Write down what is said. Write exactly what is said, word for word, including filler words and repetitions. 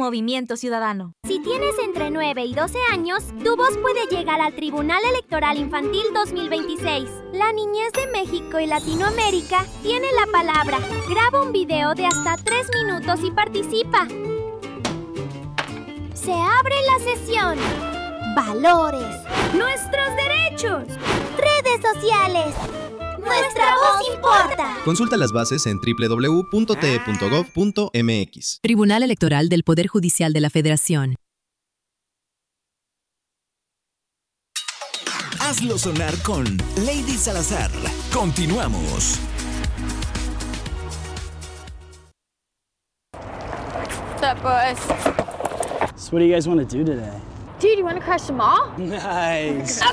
Movimiento Ciudadano. Si tienes entre nueve y doce años, tu voz puede llegar al Tribunal Electoral Infantil dos mil veintiséis. La niñez de México y Latinoamérica tiene la palabra. Graba un video de hasta tres minutos y participa. Se abre la sesión. Valores. Nuestros derechos. Redes sociales. ¡Nuestra voz importa! Consulta las bases en doble u doble u doble u punto t e punto gov punto m x. Tribunal Electoral del Poder Judicial de la Federación. Hazlo sonar con Lady Salazar. Continuamos. What's up, boys? So what do you guys want to do today? Dude, you want to crush them all? Nice.